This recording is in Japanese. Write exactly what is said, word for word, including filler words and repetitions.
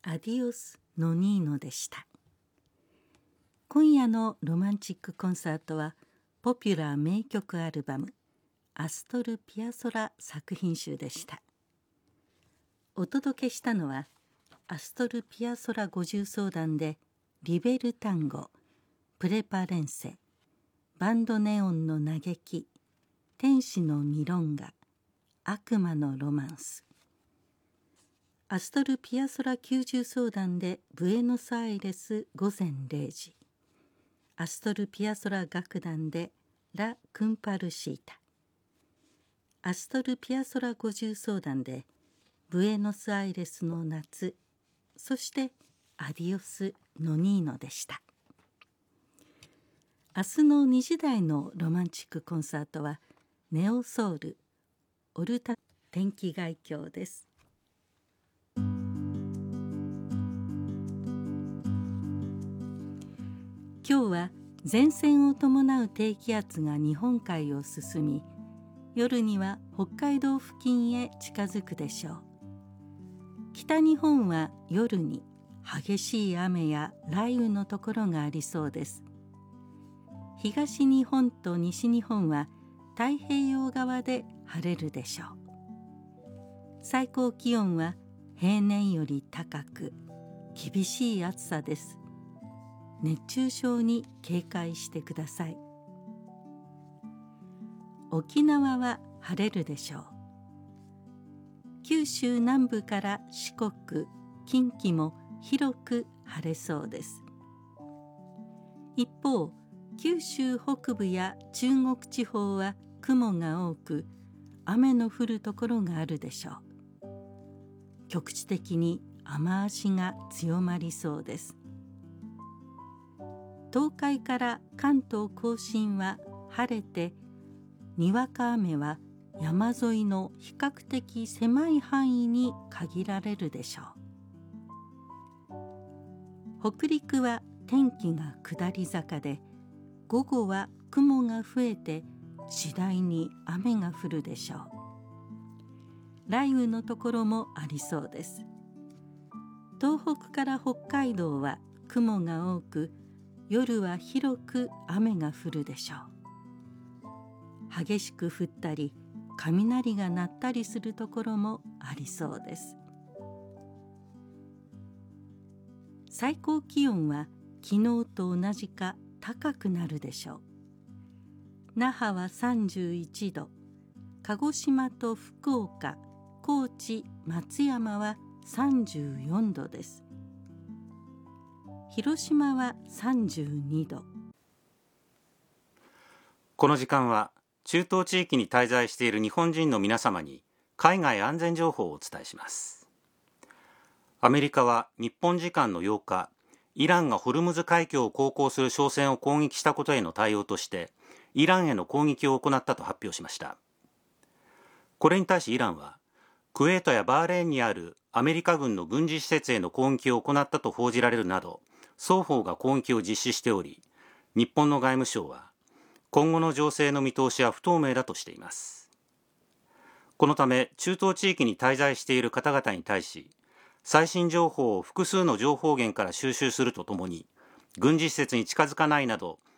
アディオス・ノニーノでした。今夜のロマンチックコンサートはポピュラー名曲アルバムアストル・ピアソラ作品集でした。お届けしたのはアストル・ピアソラ五重奏団でリベルタンゴ、プレパレンセ、バンドネオンの嘆き、天使のミロンガ、悪魔のロマンス。アストル・ピアソラ九重奏団でブエノスアイレス午前零時。アストル・ピアソラ楽団でラ・クンパルシータ。アストル・ピアソラ五重奏団でブエノスアイレスの夏、そしてアディオス・ノニーノでした。明日のにじ台のロマンチックコンサートはネオソウルオルタ天気概況です。今日は前線を伴う低気圧が日本海を進み、夜には北海道付近へ近づくでしょう。北日本は夜に激しい雨や雷雨のところがありそうです。東日本と西日本は太平洋側で晴れるでしょう。最高気温は平年より高く厳しい暑さです。熱中症に警戒してください。沖縄は晴れるでしょう。九州南部から四国、近畿も広く晴れそうです。一方、九州北部や中国地方は雲が多く、雨の降るところがあるでしょう。局地的に雨足が強まりそうです。東海から関東甲信は晴れて、にわか雨は山沿いの比較的狭い範囲に限られるでしょう。北陸は天気が下り坂で、午後は雲が増えて次第に雨が降るでしょう。雷雨のところもありそうです。東北から北海道は雲が多く、夜は広く雨が降るでしょう。激しく降ったり、雷が鳴ったりするところもありそうです。最高気温は昨日と同じか高くなるでしょう。那覇はさんじゅういちど、鹿児島と福岡、高知、松山はさんじゅうよんどです。広島はさんじゅうにど。 この時間は中東地域に滞在している日本人の皆様に海外安全情報をお伝えします。アメリカは日本時間のようか、イランがホルムズ海峡を航行する商船を攻撃したことへの対応としてイランへの攻撃を行ったと発表しました。これに対しイランはクウェートやバーレーンにあるアメリカ軍の軍事施設への攻撃を行ったと報じられるなど、双方が攻撃を実施しており、日本の外務省は今後の情勢の見通しは不透明だとしています。このため中東地域に滞在している方々に対し、最新情報を複数の情報源から収集するとともに、軍事施設に近づかないなど